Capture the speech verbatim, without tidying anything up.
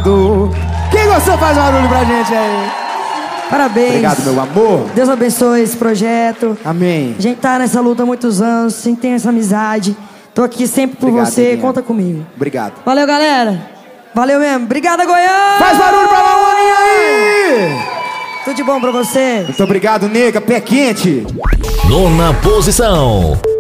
gostado. Quem gostou faz barulho pra gente aí. Parabéns. Obrigado, meu amor. Deus abençoe esse projeto. Amém. A gente tá nessa luta há muitos anos, sem ter essa amizade. Tô aqui sempre por Obrigado, você, Neguinha. conta comigo. Obrigado. Valeu, galera. Valeu mesmo. Obrigada, Goiânia. Faz barulho pra Mamoninha aí. Tudo de bom pra você. Muito obrigado, nega. Pé quente. Nona posição.